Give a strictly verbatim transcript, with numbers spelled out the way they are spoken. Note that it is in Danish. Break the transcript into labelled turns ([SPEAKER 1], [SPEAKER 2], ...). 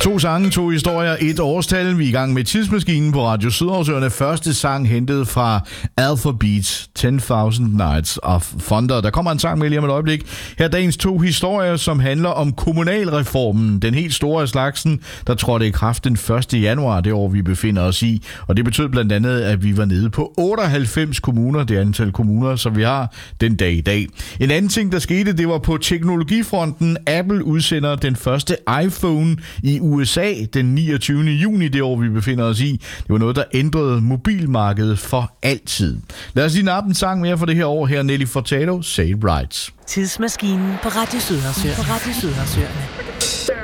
[SPEAKER 1] To sange, to historier, et årstal. Vi er i gang med Tidsmaskinen på Radio Sydhavsøerne. Første sang hentet fra Alphabeats, ten thousand Nights of Thunder. Der kommer en sang med lige om et øjeblik. Her er dagens to historier, som handler om kommunalreformen. Den helt store af slagsen, der trådte i kraft den første januar, det år vi befinder os i. Og det betød blandt andet, at vi var nede på otteoghalvfems kommuner, det antal kommuner, som vi har den dag i dag. En anden ting, der skete, det var på teknologifronten. Apple udsender den første iPhone i U S A den niogtyvende juni, det år vi befinder os i. Det var noget, der ændrede mobilmarkedet for altid. Lad os lige nappe en sang mere for det her år. Her Nelly Furtado, Say It Right.
[SPEAKER 2] Tidsmaskinen på Radio Sydhavsøerne. På Radio Sydhavsøerne.